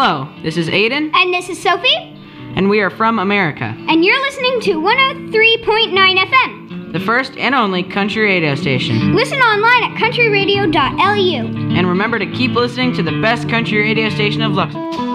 Hello, this is Aiden. And this is Sophie. And we are from America. And you're listening to 103.9 FM. The first and only country radio station. Listen online at countryradio.lu. And remember to keep listening to the best country radio station of Luxembourg.